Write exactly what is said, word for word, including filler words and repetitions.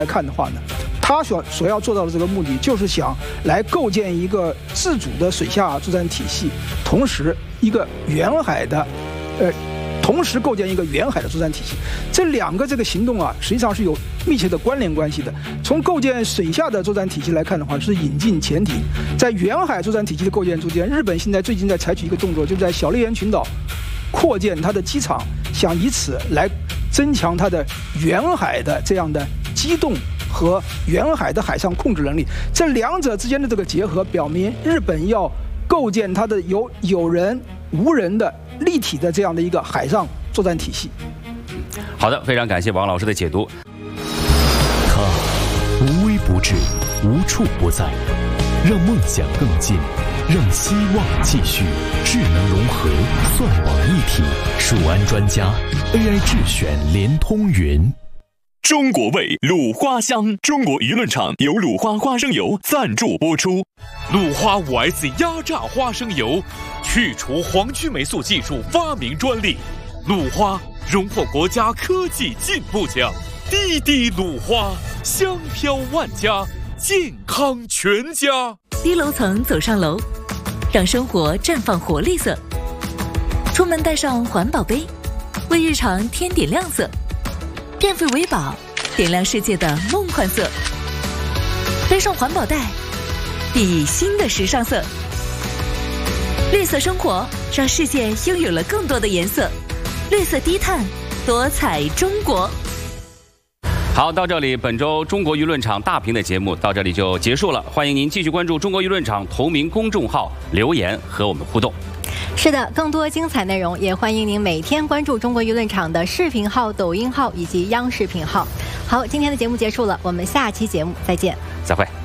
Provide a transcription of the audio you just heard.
来看的话呢，他所所要做到的这个目的，就是想来构建一个自主的水下作战体系，同时一个远海的，呃，同时构建一个远海的作战体系。这两个这个行动啊，实际上是有密切的关联关系的。从构建水下的作战体系来看的话，是引进潜艇；在远海作战体系的构建中间，日本现在最近在采取一个动作，就是在小笠原群岛扩建它的机场，想以此来增强它的远海的这样的机动和远海的海上控制能力。这两者之间的这个结合，表明日本要构建它的有有人无人的立体的这样的一个海上作战体系。 好的，非常感谢王老师的解读。 他无微不至，无处不在，让梦想更近，让希望继续。智能融合，算网一体，数安专家 A I 智选联通云。 中国味鲁花香，中国舆论场由鲁花花生油赞助播出。鲁花 五 S 压榨花生油，去除黄曲霉素技术发明专利。鲁花荣获国家科技进步奖。滴滴鲁花，香飘万家，健康全家。 低楼层走上楼，让生活绽放活力色。出门带上环保杯，为日常添点亮色。电费为宝，点亮世界的梦幻色。背上环保袋，熠熠新的时尚色。绿色生活，让世界拥有了更多的颜色。绿色低碳，多彩中国。 好，到这里，本周中国舆论场大评的节目到这里就结束了。欢迎您继续关注中国舆论场同名公众号，留言和我们互动。 是的，更多精彩内容也欢迎您每天关注中国舆论场的视频号、抖音号以及央视频号。好，今天的节目结束了，我们下期节目再见， 再会。